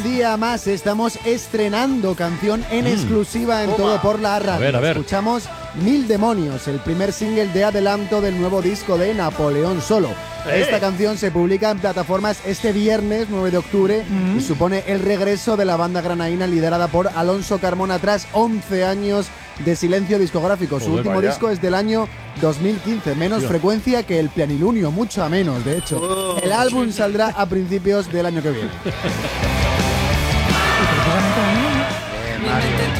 día más estamos estrenando canción en exclusiva en Todo por la Radio. A ver. Escuchamos Mil Demonios, el primer single de adelanto del nuevo disco de Napoleón Solo. Esta canción se publica en plataformas este viernes 9 de octubre y supone el regreso de la banda granaína liderada por Alonso Carmona tras 11 años de silencio discográfico. Su último disco es del año 2015, menos frecuencia que el Planilunio, mucho menos, de hecho. El álbum saldrá a principios del año que viene.